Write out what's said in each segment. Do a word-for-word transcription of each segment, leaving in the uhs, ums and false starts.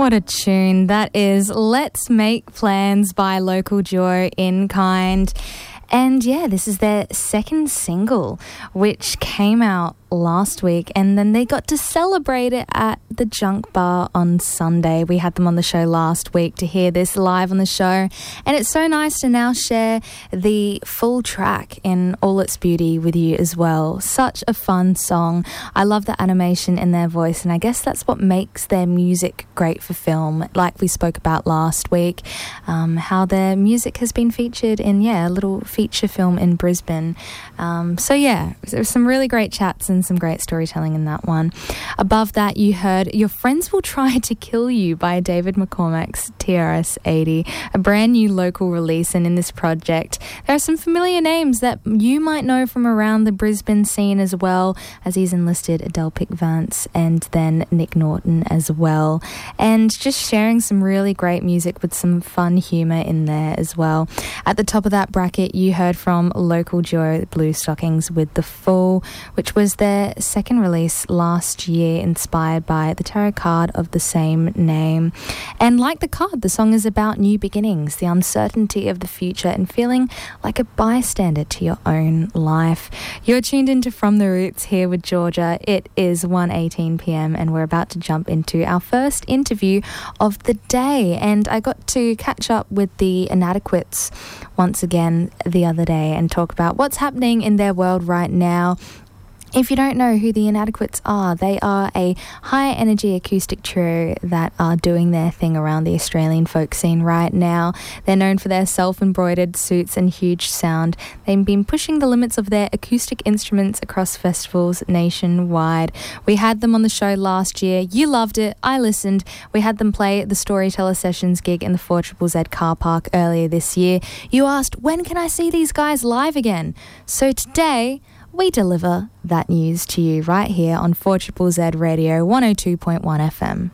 What a tune. That is Let's Make Plans by Local Joy In Kind. And yeah, this is their second single, which came out last week, and then they got to celebrate it at the Junk Bar on Sunday. We had them on the show last week to hear this live on the show, and it's so nice to now share the full track in all its beauty with you as well. Such a fun song. I love the animation in their voice, and I guess that's what makes their music great for film, like we spoke about last week, um, how their music has been featured in, yeah, a little feature film in Brisbane. Um, so yeah, there was some really great chats and some great storytelling in that one. Above that, you heard Your Friends Will Try to Kill You by David McCormack's T R S eighty, a brand new local release. And in this project, there are some familiar names that you might know from around the Brisbane scene as well, as he's enlisted Adele Pick Vance and then Nick Norton as well. And just sharing some really great music with some fun humour in there as well. At the top of that bracket, you heard from Local Joy Blue Stockings with The Fool, which was their second release last year, inspired by the tarot card of the same name. And like the card, the song is about new beginnings, the uncertainty of the future, and feeling like a bystander to your own life. You're tuned into From the Roots here with Georgia. It is one eighteen p.m. and we're about to jump into our first interview of the day. And I got to catch up with the Inadequates once again the other day and talk about what's happening in their world right now. If you don't know who the Inadequates are, they are a high-energy acoustic trio that are doing their thing around the Australian folk scene right now. They're known for their self-embroidered suits and huge sound. They've been pushing the limits of their acoustic instruments across festivals nationwide. We had them on the show last year. You loved it. I listened. We had them play the Storyteller Sessions gig in the four Z Z car park earlier this year. You asked, when can I see these guys live again? So today, we deliver that news to you right here on four Z Z Radio one oh two point one F M.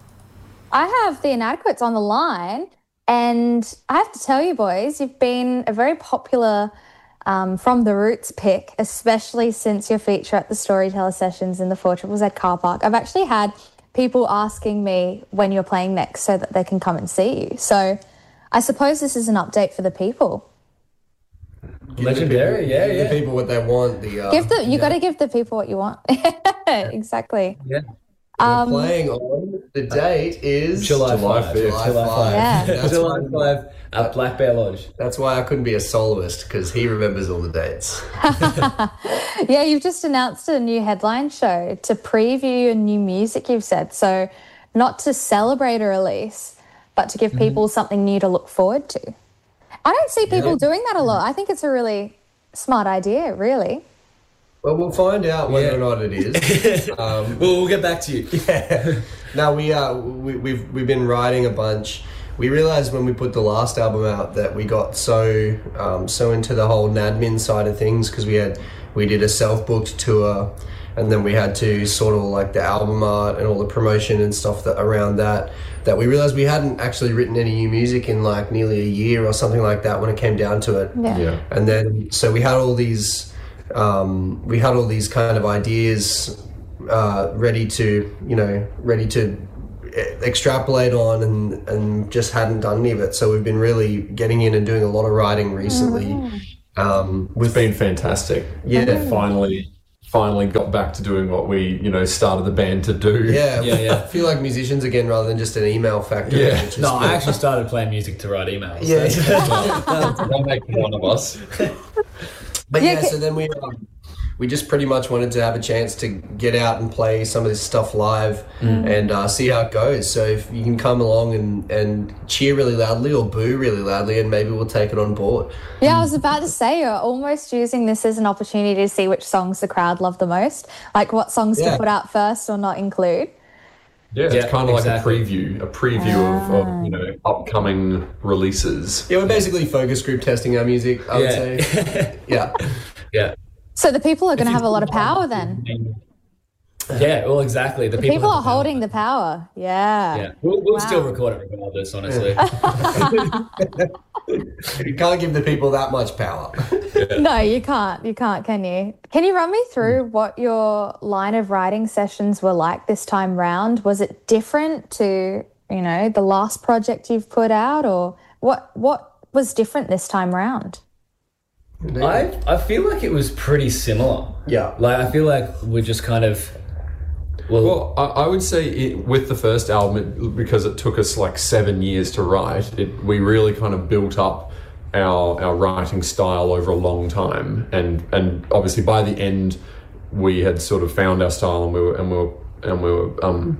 I have the Inadequates on the line, and I have to tell you, boys, you've been a very popular um, From the Roots pick, especially since your feature at the Storyteller Sessions in the four Z Z car park. I've actually had people asking me when you're playing next so that they can come and see you. So I suppose this is an update for the people. Give Legendary, people, yeah, give yeah. the people what they want. The uh, give the you yeah. got to give the people what you want. Exactly. Yeah. We're Um, playing on the date is July July fifth. fifth. July fifth. Yeah. That's July why- fifth at Black Bear Lodge. That's why I couldn't be a soloist, because he remembers all the dates. Yeah, you've just announced a new headline show to preview your new music, you've said. So not to celebrate a release, but to give people mm-hmm. something new to look forward to. I don't see people yeah. doing that a lot. I think it's a really smart idea, really. Well, we'll find out whether yeah. or not it is. Um, well, we'll get back to you. Yeah. Now, we, uh, we, we've, we've been writing a bunch. We realised when we put the last album out that we got so um, so into the whole Nadmin side of things, because we had we did a self-booked tour, and then we had to sort of like the album art and all the promotion and stuff that around that, that we realised we hadn't actually written any new music in like nearly a year or something like that when it came down to it. Yeah. yeah. And then, so we had all these, um, we had all these kind of ideas uh, ready to, you know, ready to extrapolate on, and, and just hadn't done any of it. So we've been really getting in and doing a lot of writing recently. Mm. Um, it's been fantastic. Yeah. Finally, finally got back to doing what we, you know, started the band to do. Yeah, yeah, yeah. I feel like musicians again rather than just an email factory. Yeah. Which is No, cool. I actually started playing music to write emails. Yeah. That makes one of us. But Yeah, yeah, ca- so then we um, we just pretty much wanted to have a chance to get out and play some of this stuff live mm. and uh, see how it goes. So if you can come along and, and cheer really loudly or boo really loudly, and maybe we'll take it on board. Yeah, I was about to say, you're almost using this as an opportunity to see which songs the crowd love the most, like what songs Yeah. to put out first or not include. Yeah, it's Yeah, kind of exactly. like a preview, a preview Ah. of, of, you know, upcoming releases. Yeah, we're basically focus group testing our music, I would Yeah. say. Yeah. Yeah. So the people are going to have a lot of power then. Yeah, well, exactly. The The people, people are have the power. holding the power. Yeah. Yeah, we'll, we'll Wow. still record it regardless, honestly. You can't give the people that much power. No, you can't. You can't, can you? Can you run me through what your line of writing sessions were like this time round? Was it different to you know, the last project you've put out, or what what was different this time around? I I feel like it was pretty similar. Yeah. Like I feel like we're just kind of well, Well, I, I would say it, with the first album, it, because it took us like seven years to write, it, we really kind of built up our our writing style over a long time, and and obviously by the end, we had sort of found our style, and we were and we were and we were um,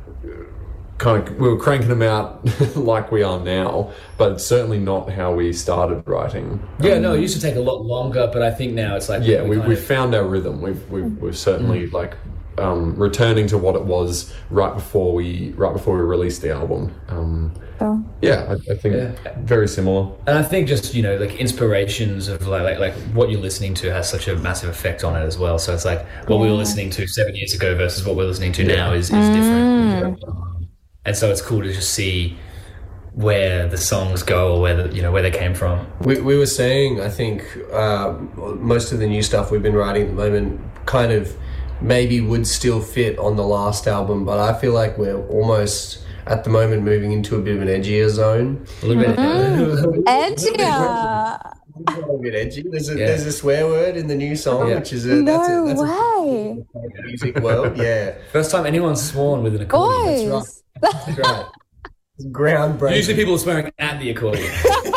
kind of we were cranking them out like we are now. But it's certainly not how we started writing. yeah, no, it used to take a lot longer, but I think now it's like Yeah, we kind we of- found our rhythm. We've we've we're certainly like um, returning to what it was right before we right before we released the album. Um, Oh. yeah, I, I think Yeah. very similar. And I think just, you know, like inspirations of like, like like what you're listening to has such a massive effect on it as well. So it's like what we were listening to seven years ago versus what we're listening to now is, is different. Um, and so it's cool to just see where the songs go or where the, you know, where they came from. We, we were saying, I think, uh, most of the new stuff we've been writing at the moment kind of maybe would still fit on the last album, but I feel like we're almost at the moment moving into a bit of an edgier zone. A little bit. Edgier. A bit edgy. There's a, Yeah. there's a swear word in the new song, Yeah. which is a that's a, No that's way. a music world. Yeah, First time anyone's sworn with an accordion. Boys. that's right. It's groundbreaking. Usually people are swearing at the accordion.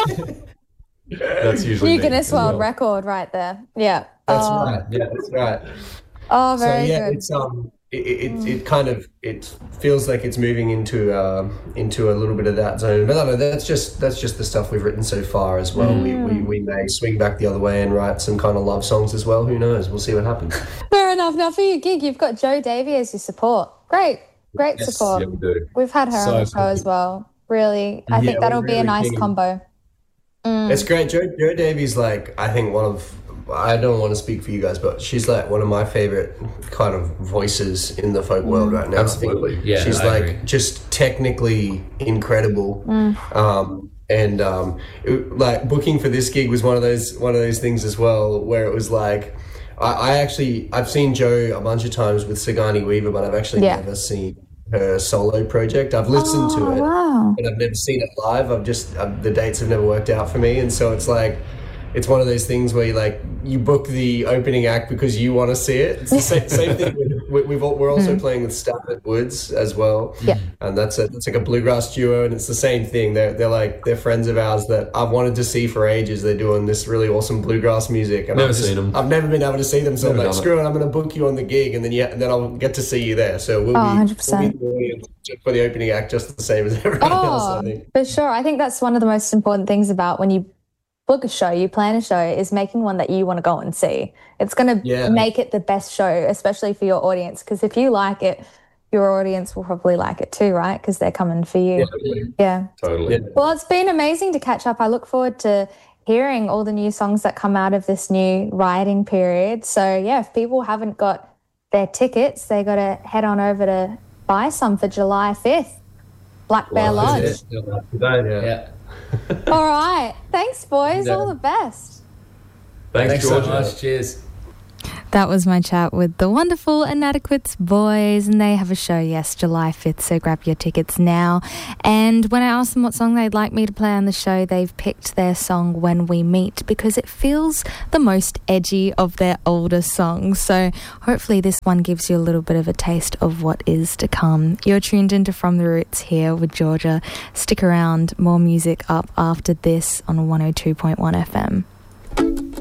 That's usually New me Guinness as World well. Record right there. Yeah. That's oh, right. Yeah, that's right. Oh, So very yeah, good. it's um, it, it it kind of it feels like it's moving into uh, into a little bit of that zone. But I don't know, that's just that's just the stuff we've written so far as well. We, we we may swing back the other way and write some kind of love songs as well. Who knows? We'll see what happens. Fair enough. Now for your gig, you've got Joe Davey as your support. Great. Great Yes, support. Yeah, we do. We've had her So on the show as well. Really, I Yeah, think that'll we're be a really nice keen. combo. It's great. Joe Joe Davies, like I think one of I don't want to speak for you guys, but she's like one of my favorite kind of voices in the folk world right now. I think Absolutely. Yeah, she's I like agree. just technically incredible. Um, and um, it- like booking for this gig was one of those one of those things as well, where it was like I, I actually I've seen Joe a bunch of times with Sigourney Weaver, but I've actually Yeah. never seen her solo project. I've listened to Oh, it, wow. but I've never seen it live. I've just uh, the dates have never worked out for me, and so it's like it's one of those things where you like you book the opening act because you want to see it. It's the same, same thing. With, we've all, we're also playing with Stafford Woods as well, Yeah. and that's a that's like a bluegrass duo, and it's the same thing. They're they're like they're friends of ours that I've wanted to see for ages. They're doing this really awesome bluegrass music, and Never I've just, seen them. I've never been able to see them. So I'm Never like, done screw it, I'm going to book you on the gig, and then yeah, and then I'll get to see you there. So we'll Oh, be, one hundred percent. we'll be the audience for the opening act just the same as everyone else. I Oh, think. for sure. I think that's one of the most important things about when you book a show, you plan a show, is making one that you want to go and see. It's going to Yeah. make it the best show, especially for your audience. Because if you like it, your audience will probably like it too, right? Because they're coming for you. Yeah. Totally. Yeah. Well, it's been amazing to catch up. I look forward to hearing all the new songs that come out of this new writing period. So, yeah, if people haven't got their tickets, they got to head on over to buy some for July fifth. Black Bear Well, Lodge. That's it. Yeah. Yeah. All right. Thanks, boys. Yeah. All the best. Thanks, Thanks so Georgia. much. Cheers. That was my chat with the wonderful Inadequates boys, and they have a show, yes, July fifth, so grab your tickets now. And when I asked them what song they'd like me to play on the show, they've picked their song When We Meet because it feels the most edgy of their older songs. So hopefully this one gives you a little bit of a taste of what is to come. You're tuned into From the Roots here with Georgia. Stick around, more music up after this on one oh two point one F M.